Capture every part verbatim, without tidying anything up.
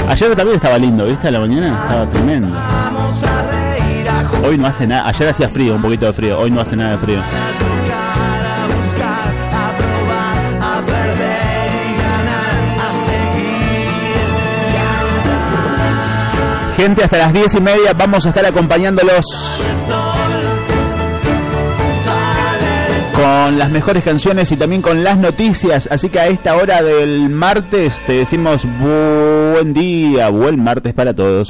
Ayer también estaba lindo, ¿viste? A la mañana estaba tremendo. Hoy no hace nada. Ayer hacía frío, un poquito de frío. Hoy no hace nada de frío. Gente, hasta las diez y media vamos a estar acompañándolos con las mejores canciones y también con las noticias. Así que a esta hora del martes te decimos buen día, buen martes para todos.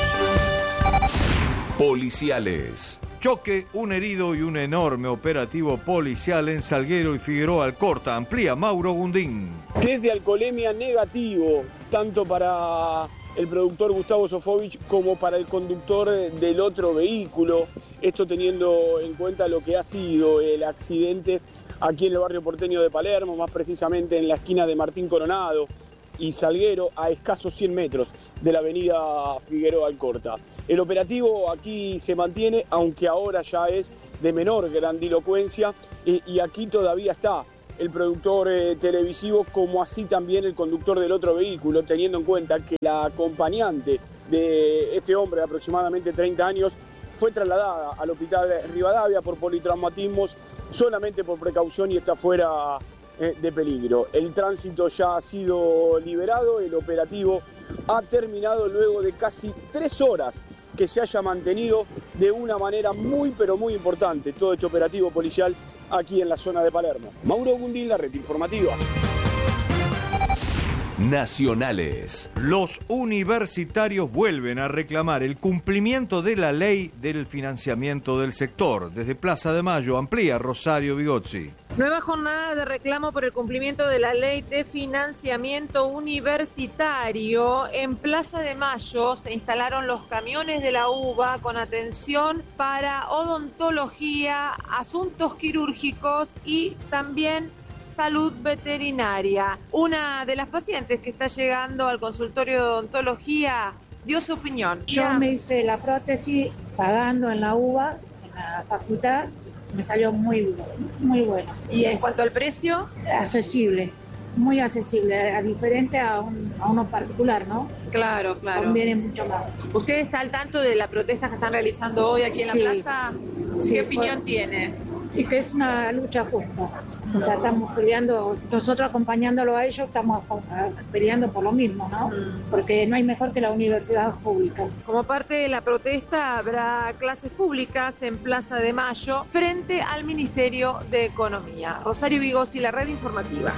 Policiales. Choque, un herido y un enorme operativo policial en Salguero y Figueroa Alcorta. Amplía Mauro Gundín. Test de alcoholemia negativo, tanto para el productor Gustavo Sofovich como para el conductor del otro vehículo. Esto teniendo en cuenta lo que ha sido el accidente aquí en el barrio porteño de Palermo, más precisamente en la esquina de Martín Coronado y Salguero, a escasos cien metros de la avenida Figueroa Alcorta. El operativo aquí se mantiene, aunque ahora ya es de menor grandilocuencia, y, y aquí todavía está el productor eh, televisivo, como así también el conductor del otro vehículo, teniendo en cuenta que la acompañante de este hombre de aproximadamente treinta años fue trasladada al hospital Rivadavia por politraumatismos, solamente por precaución, y está fuera eh, de peligro. El tránsito ya ha sido liberado, el operativo ha terminado luego de casi tres horas que se haya mantenido de una manera muy pero muy importante todo este operativo policial aquí en la zona de Palermo. Mauro Gundín, la red informativa. Nacionales. Los universitarios vuelven a reclamar el cumplimiento de la ley del financiamiento del sector. Desde Plaza de Mayo amplía Rosario Bigozzi. Nueva jornada de reclamo por el cumplimiento de la ley de financiamiento universitario. En Plaza de Mayo se instalaron los camiones de la U B A con atención para odontología, asuntos quirúrgicos y también salud veterinaria. Una de las pacientes que está llegando al consultorio de odontología dio su opinión. Yo ya me hice la prótesis pagando en la U B A, en la facultad. Me salió muy, muy bueno. ¿Y en cuanto al precio? Accesible, muy accesible, a diferente a, un, a uno particular, ¿no? Claro, claro. Conviene mucho más. ¿Usted está al tanto de la protesta que están realizando hoy aquí en sí, la plaza? Sí, ¿Qué opinión pues, tiene? Y que es una lucha justa. O sea, estamos peleando, nosotros acompañándolo a ellos, estamos peleando por lo mismo, ¿no? Porque no hay mejor que la universidad pública. Como parte de la protesta, habrá clases públicas en Plaza de Mayo frente al Ministerio de Economía. Rosario Bigozzi, la red informativa.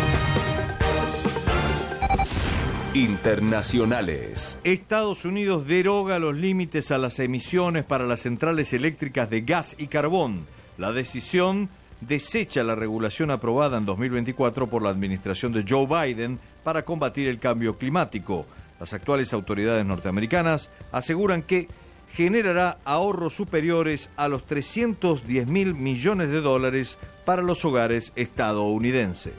Internacionales. Estados Unidos deroga los límites a las emisiones para las centrales eléctricas de gas y carbón. La decisión desecha la regulación aprobada en dos mil veinticuatro por la administración de Joe Biden para combatir el cambio climático. Las actuales autoridades norteamericanas aseguran que generará ahorros superiores a los trescientos diez mil millones de dólares para los hogares estadounidenses.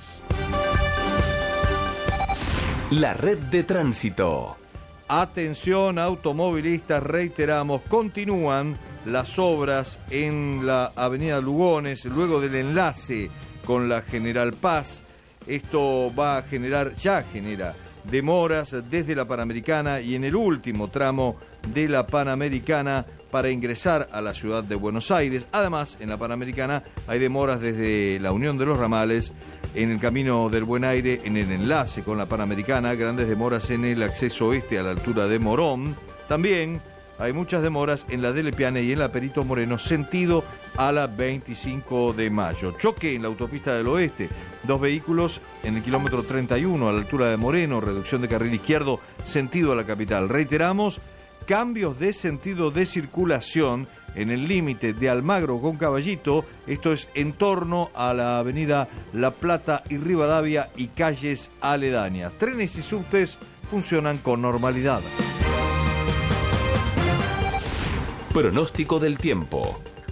La red de tránsito. Atención automovilistas, reiteramos, continúan las obras en la avenida Lugones luego del enlace con la General Paz. Esto va a generar, ya genera demoras desde la Panamericana y en el último tramo de la Panamericana para ingresar a la ciudad de Buenos Aires. Además, en la Panamericana hay demoras desde la Unión de los Ramales en el Camino del Buen Aire, en el enlace con la Panamericana, grandes demoras en el acceso oeste a la altura de Morón. También hay muchas demoras en la Dele Piane y en la Perito Moreno, sentido a la veinticinco de mayo. Choque en la autopista del oeste, dos vehículos en el kilómetro treinta y uno a la altura de Moreno, reducción de carril izquierdo, sentido a la capital. Reiteramos, cambios de sentido de circulación en el límite de Almagro con Caballito, esto es en torno a la avenida La Plata y Rivadavia y calles aledañas. Trenes y subtes funcionan con normalidad. Pronóstico del tiempo.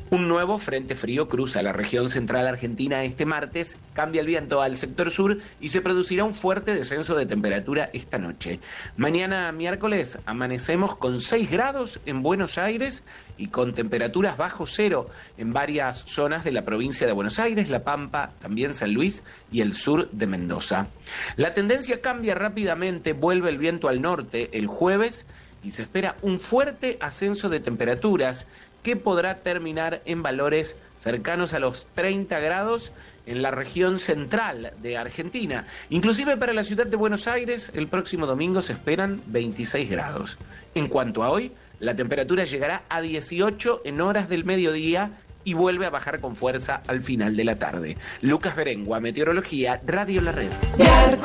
Un nuevo frente frío cruza la región central argentina este martes, cambia el viento al sector sur y se producirá un fuerte descenso de temperatura esta noche. Mañana miércoles amanecemos con seis grados en Buenos Aires y con temperaturas bajo cero en varias zonas de la provincia de Buenos Aires, La Pampa, también San Luis y el sur de Mendoza. La tendencia cambia rápidamente, vuelve el viento al norte el jueves y se espera un fuerte ascenso de temperaturas que podrá terminar en valores cercanos a los treinta grados en la región central de Argentina. Inclusive para la ciudad de Buenos Aires, el próximo domingo se esperan veintiséis grados. En cuanto a hoy, la temperatura llegará a dieciocho en horas del mediodía y vuelve a bajar con fuerza al final de la tarde. Lucas Berengua, Meteorología, Radio La Red.